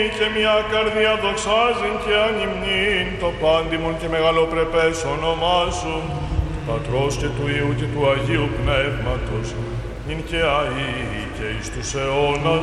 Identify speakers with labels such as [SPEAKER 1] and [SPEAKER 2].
[SPEAKER 1] και μια καρδία δοξάζειν και ανυμνήν το πάντιμον και μεγαλοπρεπές όνομά σου, του Πατρός και του Υιού και του Αγίου Πνεύματος, νυν και αεί και εις τους αιώνας